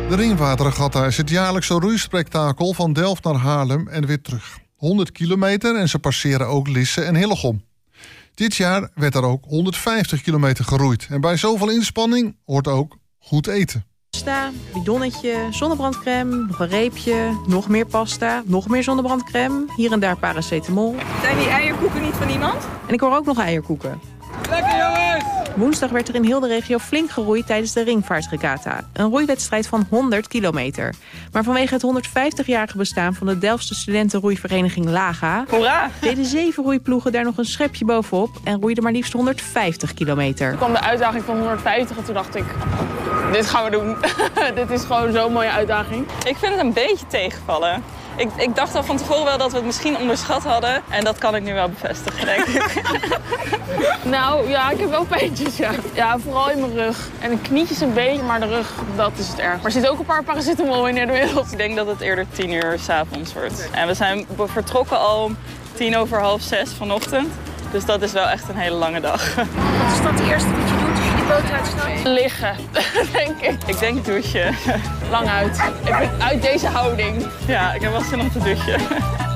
De Ringwaterregatta is het jaarlijkse roeispektakel van Delft naar Haarlem en weer terug. 100 kilometer en ze passeren ook Lisse en Hillegom. Dit jaar werd er ook 150 kilometer geroeid. En bij zoveel inspanning hoort ook goed eten. Pasta, bidonnetje, zonnebrandcrème, nog een reepje, nog meer pasta, nog meer zonnebrandcrème, hier en daar paracetamol. Zijn die eierkoeken niet van iemand? En ik hoor ook nog eierkoeken. Lekker jongens! Woensdag werd er in heel de regio flink geroeid tijdens de Ringvaartregatta. Een roeiwedstrijd van 100 kilometer. Maar vanwege het 150-jarige bestaan van de Delftse studentenroeivereniging LAGA... Hoera! deden 7 roeiploegen daar nog een schepje bovenop en roeiden maar liefst 150 kilometer. Toen kwam de uitdaging van 150 en toen dacht ik, dit gaan we doen. Dit is gewoon zo'n mooie uitdaging. Ik vind het een beetje tegenvallen. Ik dacht al van tevoren wel dat we het misschien onderschat hadden. En dat kan ik nu wel bevestigen, denk ik. Nou ja, ik heb wel pijntjes, ja. Ja, vooral in mijn rug. En de knietjes een beetje, maar de rug, dat is het erg. Maar er zit ook een paar paracetamol in de wereld. Ik denk dat het eerder 10 uur 's avonds wordt. En we zijn vertrokken al om 5:10 vanochtend. Dus dat is wel echt een hele lange dag. Wat is dat het eerste wat je doet als je die boot uitstapt? Liggen, denk ik. Ik denk douchen. Lang uit. Ik ben uit deze houding. Ja, ik heb wel zin om te douchen.